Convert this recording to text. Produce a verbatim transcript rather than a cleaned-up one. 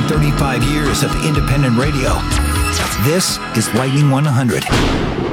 thirty-five years of independent radio. This is Lightning one hundred.